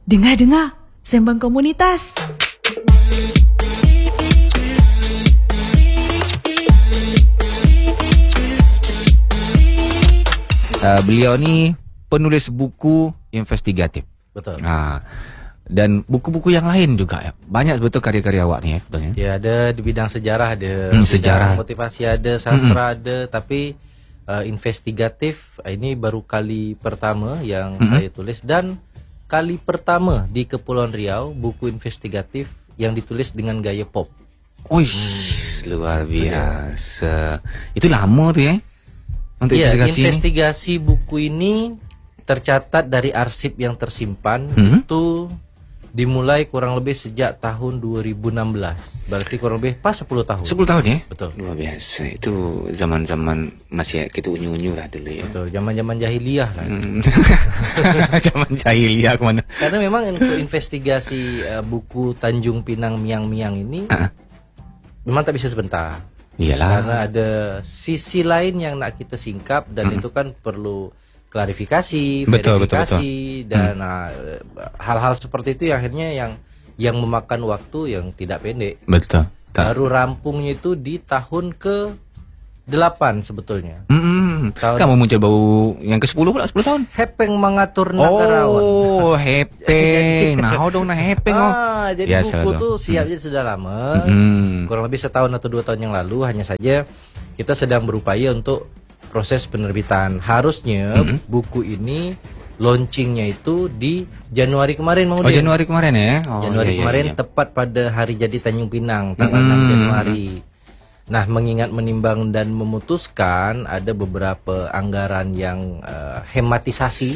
Dengar-dengar, Sembang Komunitas. Beliau ni penulis buku investigatif. Betul. Dan buku-buku yang lain juga ya. Banyak betul karya-karya awak ni ya, betul ya? Ya, ada di bidang sejarah ada, sejarah, motivasi ada, sastra ada, tapi investigatif ini baru kali pertama yang saya tulis, dan kali pertama di Kepulauan Riau buku investigatif yang ditulis dengan gaya pop. Wih, luar biasa. Itu lama tu ya? Untuk Iya, investigasi buku ini tercatat dari arsip yang tersimpan itu dimulai kurang lebih sejak tahun 2016. Berarti kurang lebih pas 10 tahun. 10 tahun ya? Betul. Luar biasa. Itu zaman-zaman masih kita unyu-unyu lah dulu ya. Betul, zaman-zaman jahiliyah lah. Zaman jahiliyah kemana? Karena memang untuk investigasi buku Tanjung Pinang Miang-Miang ini memang tak bisa sebentar. Iyalah. Karena ada sisi lain yang nak kita singkap, dan itu kan perlu klarifikasi, verifikasi, dan hal-hal seperti itu yang akhirnya yang memakan waktu yang tidak pendek. Betul. Baru rampungnya itu di tahun ke-8 sebetulnya. Kamu muncul bau yang ke-10 pula, 10 tahun. Hepeng mengatur nakarawan. Oh, hepeng. Nah, dong nak hepeng. Jadi ya, buku tuh siapnya sudah lama. Kurang lebih setahun atau 2 tahun yang lalu. Hanya saja kita sedang berupaya untuk proses penerbitan. Harusnya buku ini launchingnya itu di Januari kemarin, Mang Udin. Oh, Januari kemarin ya? Januari kemarin, tepat pada hari jadi Tanjung Pinang, tanggal 6 Januari. Nah, mengingat, menimbang dan memutuskan ada beberapa anggaran yang hematisasi,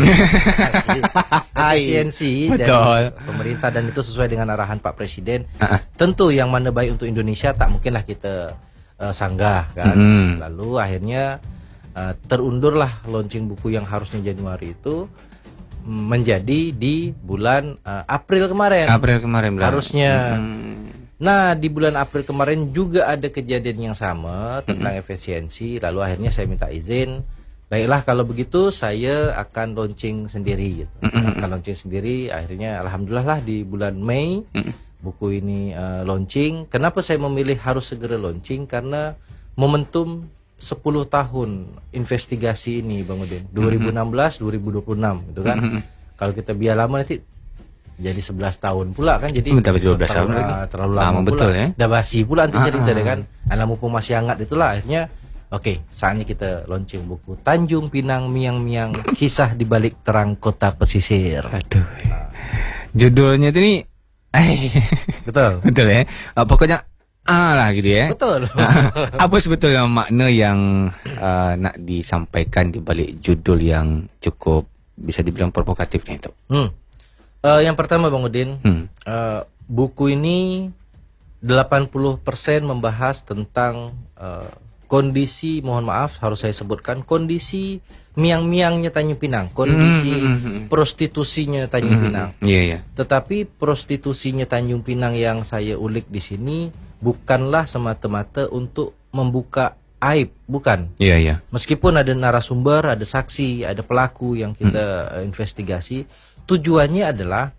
efisiensi dari pemerintah, dan itu sesuai dengan arahan Pak Presiden. Tentu yang mana baik untuk Indonesia tak mungkinlah kita sanggah kan. Lalu akhirnya terundurlah launching buku yang harusnya Januari itu menjadi di bulan April kemarin. Harusnya. Nah, di bulan April kemarin juga ada kejadian yang sama tentang efisiensi. Lalu akhirnya saya minta izin. Baiklah, kalau begitu saya akan launching sendiri gitu. Akan launching sendiri. Akhirnya alhamdulillah lah di bulan Mei buku ini launching. Kenapa saya memilih harus segera launching? Karena momentum 10 tahun investigasi ini, Bang Udin. 2016 2026 gitu kan. Kalau kita biar lama nanti jadi 11 tahun pula kan, jadi 12 tahun lagi. Terlalu lama pula. Betul ya. Dah basi pula nanti cerita deh kan. Mumpung masih hangat itulah, akhirnya oke, saatnya kita launching buku Tanjung Pinang Miang-Miang, kisah di balik terang kota pesisir. Aduh. Judulnya itu nih betul. Betul ya. Pokoknya lah gitu ya. Betul. Apa sebetulnya makna yang nak disampaikan di balik judul yang cukup bisa dibilang provokatif nih itu? Yang pertama, Bang Udin, buku ini 80% membahas tentang kondisi, mohon maaf harus saya sebutkan, kondisi miang-miangnya Tanjung Pinang, kondisi prostitusinya Tanjung Pinang. Tetapi prostitusinya Tanjung Pinang yang saya ulik di sini bukanlah semata-mata untuk membuka aib, bukan. Meskipun ada narasumber, ada saksi, ada pelaku yang kita investigasi, tujuannya adalah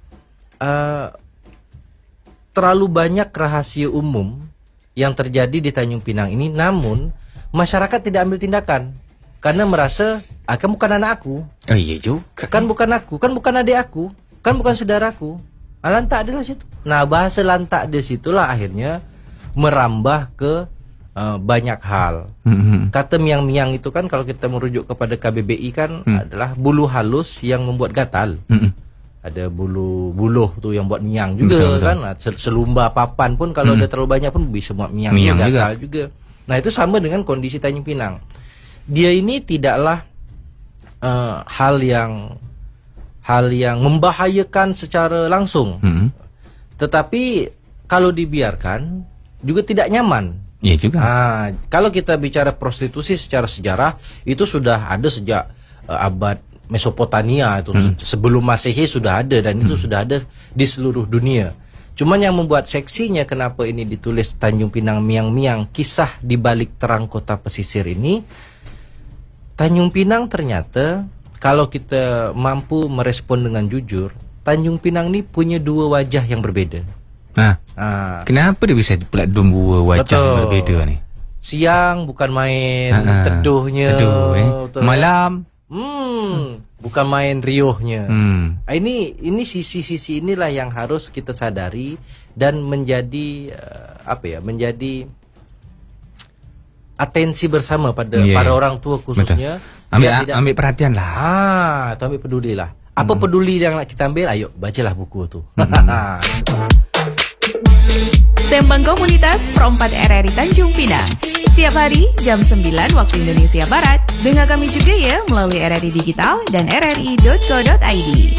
terlalu banyak rahasia umum yang terjadi di Tanjung Pinang ini, namun masyarakat tidak ambil tindakan karena merasa kan bukan anak aku. Oh iya juga. Kan bukan aku, kan bukan adik aku, kan bukan saudaraku. Lantak adalah situ. Nah, bahasa lantak di situlah akhirnya merambah ke banyak hal. Kata miang-miang itu kan kalau kita merujuk kepada KBBI kan adalah bulu halus yang membuat gatal. Ada buluh tuh yang buat miang juga kan. Nah, selumba papan pun kalau ada terlalu banyak pun bisa buat miang gatal juga. Nah, itu sama dengan kondisi Tanjung Pinang. Dia ini tidaklah hal yang membahayakan secara langsung. Tetapi kalau dibiarkan juga tidak nyaman. Iya juga. Kalau kita bicara prostitusi secara sejarah itu sudah ada sejak abad Mesopotamia itu, sebelum Masehi sudah ada, dan itu sudah ada di seluruh dunia. Cuman yang membuat seksinya kenapa ini ditulis Tanjung Pinang Miang-Miang, kisah di balik terang kota pesisir ini. Tanjung Pinang ternyata kalau kita mampu merespon dengan jujur, Tanjung Pinang ni punya dua wajah yang berbeza. Kenapa dia bisa pula dua wajah yang berbeza ni? Siang bukan main teduhnya. Malam bukan main riuhnya. Ini sisi-sisi inilah yang harus kita sadari dan menjadi menjadi atensi bersama pada para orang tua khususnya. Ambil perhatian lah. Atau ambil peduli lah. Apa peduli yang nak kita ambil? Ayo bacalah buku tu. Sembang Komunitas Pro 4 RRI Tanjung Pinang. Setiap hari jam 9 waktu Indonesia Barat. Dengar kami juga ya melalui RRI Digital dan rri.co.id.